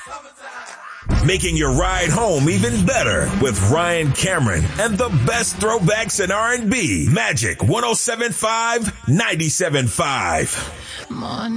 Making your ride home even better with Ryan Cameron and the best throwbacks in R&B. Magic 107.5, 97.5.